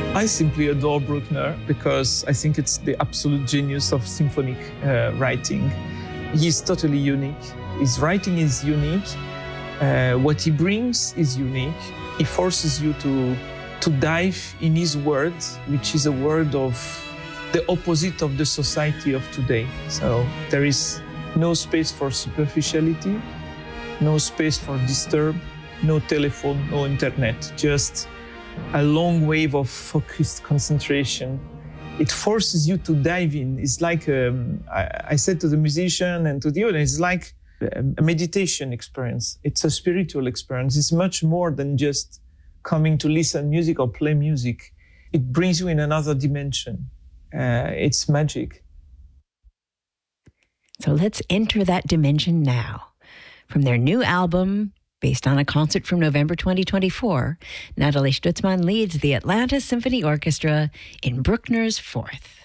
I simply adore Bruckner because I think it's the absolute genius of symphonic writing. He's totally unique. His writing is unique. What he brings is unique. He forces you to dive in his words, which is a word of the opposite of the society of today. So there is no space for superficiality, no space for disturb, no telephone, no internet, just a long wave of focused concentration. It forces you to dive in. It's like, I said to the musician and to the audience, it's like a meditation experience. It's a spiritual experience. It's much more than just coming to listen music or play music. It brings you in another dimension. It's magic. So let's enter that dimension now. From their new album, based on a concert from November 2024, Nathalie Stutzmann leads the Atlanta Symphony Orchestra in Bruckner's Fourth.